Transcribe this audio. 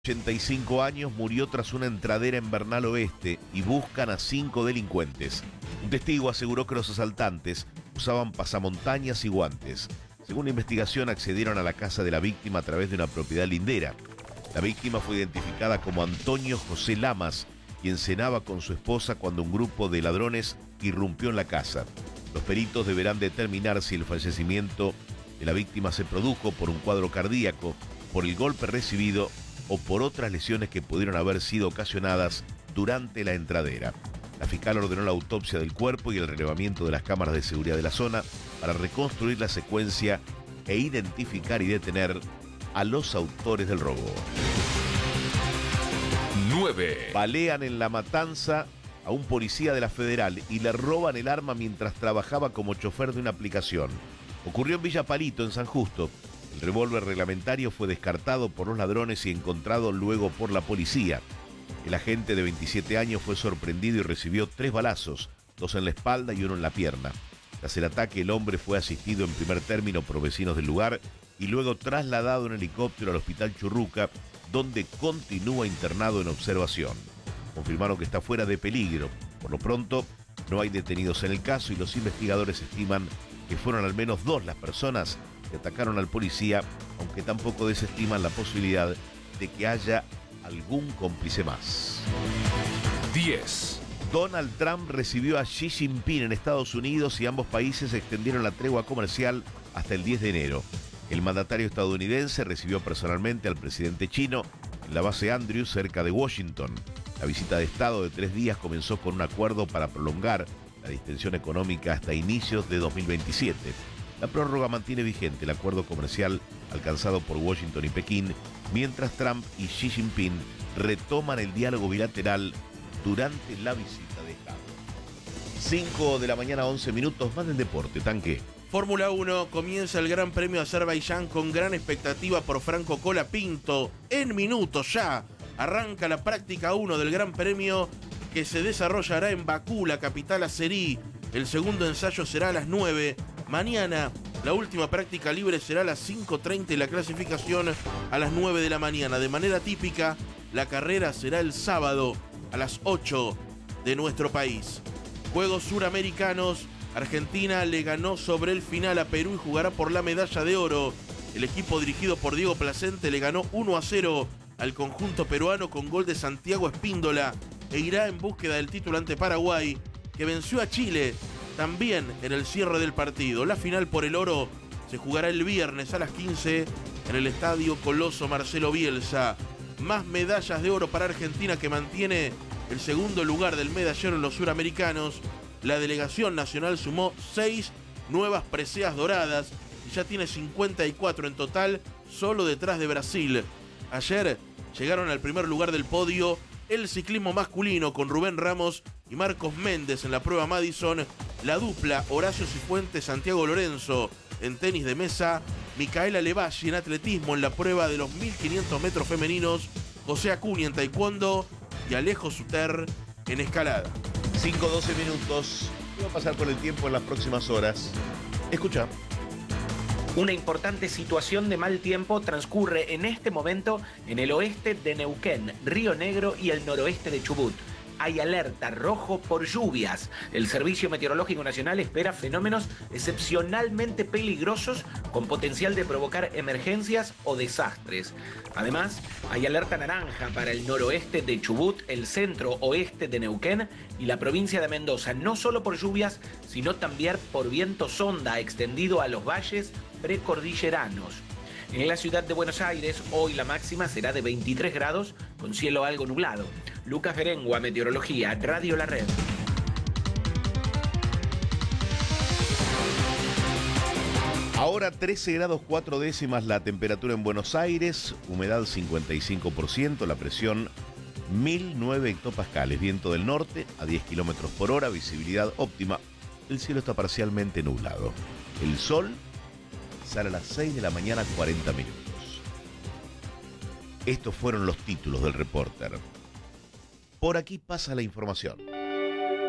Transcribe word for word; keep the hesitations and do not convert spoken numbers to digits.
ochenta y cinco años, murió tras una entradera en Bernal Oeste y buscan a cinco delincuentes. Un testigo aseguró que los asaltantes usaban pasamontañas y guantes. Según la investigación, accedieron a la casa de la víctima a través de una propiedad lindera. La víctima fue identificada como Antonio José Lamas, quien cenaba con su esposa cuando un grupo de ladrones irrumpió en la casa. Los peritos deberán determinar si el fallecimiento de la víctima se produjo por un cuadro cardíaco, por el golpe recibido o por otras lesiones que pudieron haber sido ocasionadas durante la entradera. La fiscal ordenó la autopsia del cuerpo y el relevamiento de las cámaras de seguridad de la zona para reconstruir la secuencia e identificar y detener a los autores del robo. nueve. Balean en La Matanza a un policía de la Federal y le roban el arma mientras trabajaba como chofer de una aplicación. Ocurrió en Villa Palito, en San Justo. El revólver reglamentario fue descartado por los ladrones y encontrado luego por la policía. El agente de veintisiete años fue sorprendido y recibió tres balazos, dos en la espalda y uno en la pierna. Tras el ataque, el hombre fue asistido en primer término por vecinos del lugar y luego trasladado en helicóptero al Hospital Churruca, donde continúa internado en observación. Confirmaron que está fuera de peligro. Por lo pronto, no hay detenidos en el caso y los investigadores estiman que fueron al menos dos las personas que atacaron al policía, aunque tampoco desestiman la posibilidad de que haya algún cómplice más. diez. Donald Trump recibió a Xi Jinping en Estados Unidos y ambos países extendieron la tregua comercial hasta el diez de enero. El mandatario estadounidense recibió personalmente al presidente chino en la base Andrews, cerca de Washington. La visita de Estado de tres días comenzó con un acuerdo para prolongar la distensión económica hasta inicios de dos mil veintisiete. La prórroga mantiene vigente el acuerdo comercial alcanzado por Washington y Pekín, mientras Trump y Xi Jinping retoman el diálogo bilateral durante la visita de Estado. cinco de la mañana, once minutos, más del deporte, Tanque. Fórmula uno, comienza el Gran Premio de Azerbaiyán con gran expectativa por Franco Colapinto. En minutos ya arranca la práctica uno del Gran Premio que se desarrollará en Bakú, la capital azerí. El segundo ensayo será a las nueve. Mañana la última práctica libre será a las cinco treinta y la clasificación a las nueve de la mañana. De manera típica, la carrera será el sábado a las ocho de nuestro país. Juegos Suramericanos. Argentina le ganó sobre el final a Perú y jugará por la medalla de oro. El equipo dirigido por Diego Placente le ganó uno a cero al conjunto peruano con gol de Santiago Espíndola e irá en búsqueda del título ante Paraguay, que venció a Chile también en el cierre del partido. La final por el oro se jugará el viernes a las quince en el Estadio Coloso Marcelo Bielsa. Más medallas de oro para Argentina, que mantiene el segundo lugar del medallero en los Suramericanos. La delegación nacional sumó seis nuevas preseas doradas y ya tiene cincuenta y cuatro en total, solo detrás de Brasil. Ayer llegaron al primer lugar del podio el ciclismo masculino con Rubén Ramos y Marcos Méndez en la prueba Madison, la dupla Horacio Cifuentes, Santiago Lorenzo en tenis de mesa, Micaela Levalli en atletismo en la prueba de los mil quinientos metros femeninos, José Acuña en taekwondo y Alejo Suter en escalada. cinco doce minutos. ¿Qué va a pasar con el tiempo en las próximas horas? Escucha. Una importante situación de mal tiempo transcurre en este momento en el oeste de Neuquén, Río Negro y el noroeste de Chubut. Hay alerta rojo por lluvias. El Servicio Meteorológico Nacional espera fenómenos excepcionalmente peligrosos con potencial de provocar emergencias o desastres. Además, hay alerta naranja para el noroeste de Chubut, el centro oeste de Neuquén y la provincia de Mendoza, no solo por lluvias, sino también por viento sonda extendido a los valles precordilleranos. En la ciudad de Buenos Aires, hoy la máxima será de veintitrés grados con cielo algo nublado. Lucas Berengua, Meteorología, Radio La Red. Ahora trece grados cuatro décimas la temperatura en Buenos Aires, humedad cincuenta y cinco por ciento, la presión mil nueve hectopascales, viento del norte a diez kilómetros por hora, visibilidad óptima. El cielo está parcialmente nublado. El sol sale a las seis de la mañana, cuarenta minutos. Estos fueron los títulos del Reporter. Por aquí pasa la información.